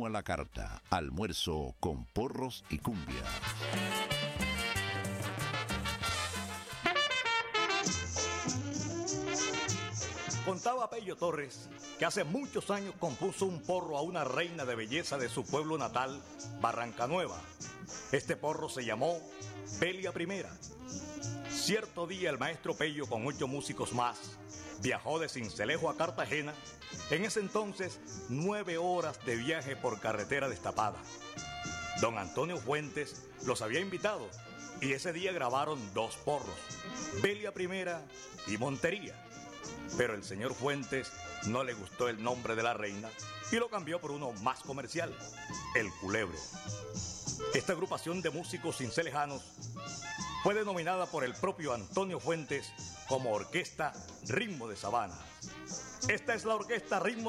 menú a la carta, almuerzo con porros y cumbia. Contaba Pello Torres que hace muchos años compuso un porro a una reina de belleza de su pueblo natal, Barranca Nueva. Este porro se llamó Belia I. Cierto día el maestro Pello con 8 músicos más viajó de Sincelejo a Cartagena, en ese entonces 9 horas de viaje por carretera destapada. Don Antonio Fuentes los había invitado y ese día grabaron 2 porros, Belia I y Montería. Pero el señor Fuentes no le gustó el nombre de la reina y lo cambió por uno más comercial, El Culebro. Esta agrupación de músicos cincelejanos fue denominada por el propio Antonio Fuentes como Orquesta Ritmo de Sabana. Esta es la Orquesta Ritmo